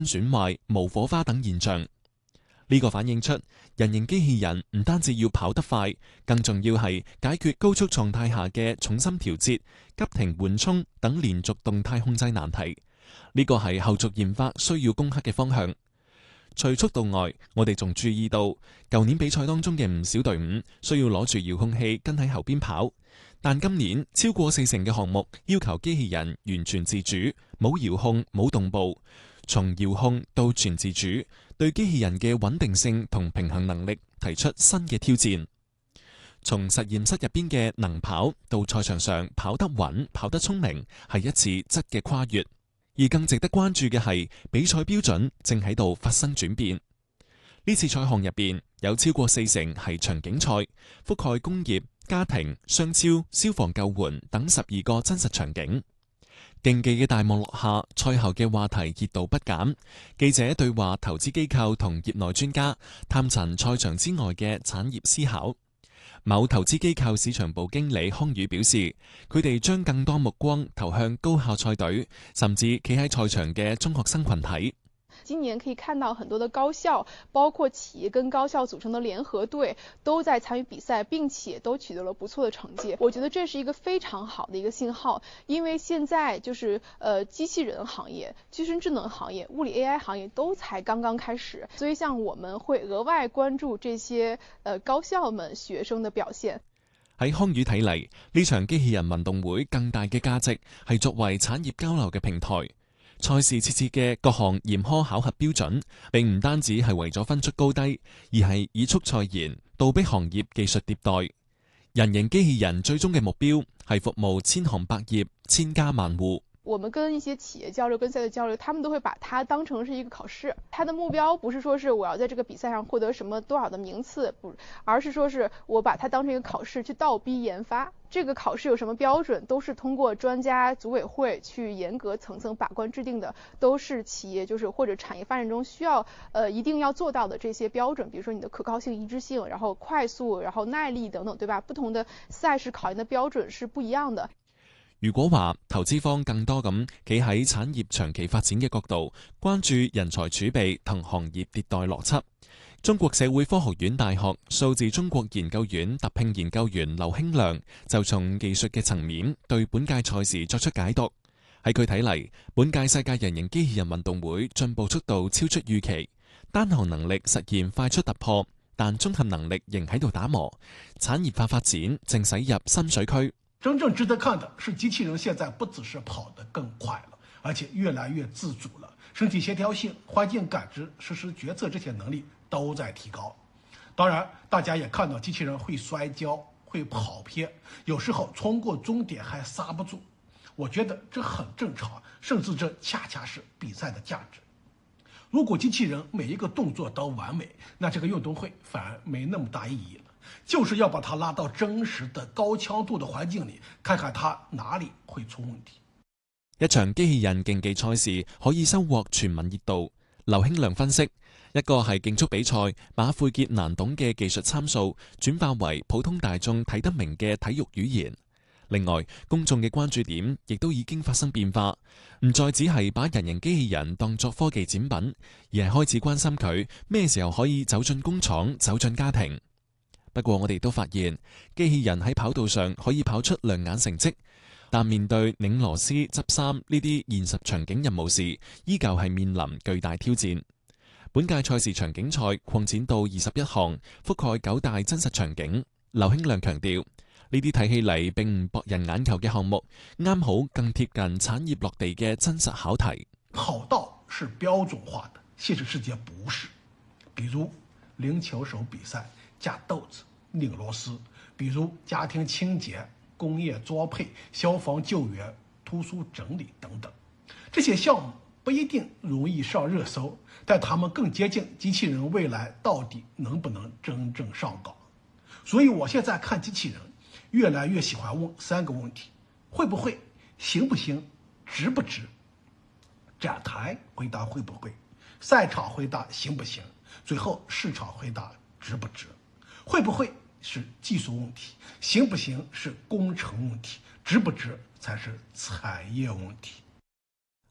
損壞、無火花等現象。呢個反映出人形機器人唔單止要跑得快，更重要係解決高速狀態下嘅重心調節、急停緩衝等連續動態控制難題。呢個係後續研發需要攻克嘅方向。除速度外，我哋仲注意到，舊年比賽當中嘅唔少隊伍需要攞住遙控器跟喺後邊跑，但今年超過40%嘅項目要求機器人完全自主，冇遙控、冇動步。從遙控到全自主，對機器人嘅穩定性同平衡能力提出新嘅挑戰。從實驗室入邊嘅能跑到賽場上跑得穩、跑得聰明，係一次質嘅跨越。而更值得關注嘅係，比賽標準正喺度發生轉變。呢次賽項入邊有超過40%係場景賽，覆蓋工業、家庭、商超、消防救援等12個真實場景。競技嘅大網絡下，賽後嘅話題熱度不減。記者對話投資機構同業內專家，探尋賽場之外嘅產業思考。某投資機構市場部經理康宇表示，佢哋將更多目光投向高校賽隊，甚至企喺賽場嘅中學生群體。 今年可以看到很多的高校，包括企業跟高校組成的聯合隊都在參與比賽，並且都取得了不錯的成績。我覺得這是一個非常好的一個信號，因為現在就是機器人行業、具身智能行業、物理 AI 行業都才剛剛開始，所以像我們會額外關注這些高校們學生的表現。 喺康宇睇嚟，呢場機器人運動會更大嘅價值係作為產業交流嘅平台。賽事設置嘅各項嚴苛考核標準，並唔單止係為咗分出高低，而係以速賽言，倒逼行業技術迭代。人形機器人最終嘅目標係服務千行百業、千家萬戶。 我們跟一些企業交流、跟賽隊交流，他們都會把它當成是一個考試。它的目標不是說是我要在這個比賽上獲得什麼多少的名次，不，而是說是我把它當成一個考試去倒逼研發。這個考試有什麼標準，都是通過專家組委會去嚴格層層把關制定的，都是企業就是或者產業發展中需要一定要做到的這些標準。比如說你的可靠性、一致性，然後快速，然後耐力等等，對吧？不同的賽事考驗的標準是不一樣的。 如果話投資方更多咁企喺產業長期發展嘅角度，關注人才儲備同行業迭代邏輯，中國社會科學院大學數字中國研究院特聘研究員劉興亮就從技術嘅層面對本屆賽事作出解讀。喺佢睇嚟，本屆世界人形機器人運動會進步速度超出預期，單項能力實現快速突破，但綜合能力仍喺度打磨，產業化發展正駛入新水區。 真正值得看的是，機器人現在不只是跑得更快了，而且越來越自主了，身體協調性、環境感知、實施決策這些能力都在提高。當然，大家也看到機器人會摔跤、會跑偏，有時候衝過終點還剎不住。我覺得這很正常，甚至這恰恰是比賽的價值。如果機器人每一個動作都完美，那這個運動會反而沒那麼大意義了。就是要把它拉到真實的高強度的環境裏，看看它哪裏會出問題。 一場機器人競技賽事可以收穫全民熱度。劉興亮分析，一個係競速比賽，把晦澀難懂嘅技術參數轉化為普通大眾睇得明嘅體育語言。另外，公眾嘅關注點亦都已經發生變化，唔再只係把人形機器人當作科技展品，而係開始關心佢咩時候可以走進工廠、走進家庭。不過我哋都發現，機器人喺跑道上可以跑出亮眼成績，但面對擰螺絲、執衫呢啲現實場景任務時，依舊係面臨巨大挑戰。本屆賽事場景賽擴展到21項，覆蓋9大真實場景。劉興亮強調，呢啲睇起嚟並唔博人眼球嘅項目，啱好更貼近產業落地嘅真實考題。 跑道是標準化的，現實世界不是。比如籃球手比賽架豆子、擰螺絲，比如家庭清潔、工業裝配、消防救援、圖書整理等等。這些項目不一定容易上熱搜，但他們更接近機器人未來到底能不能真正上崗。所以我現在看機器人越來越喜歡問3個問題：會不會、行不行、值不值。展台回答會不會，賽場回答行不行，最後市場回答值不值。會不會是技術問題，行不行是工程問題，值不值才是產業問題。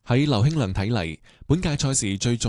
喺劉興良睇嚟，本屆賽事最重